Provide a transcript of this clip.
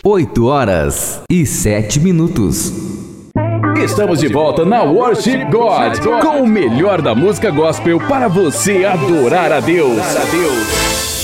8h07. Estamos de volta na Worship God, com o melhor da música gospel para você adorar a Deus.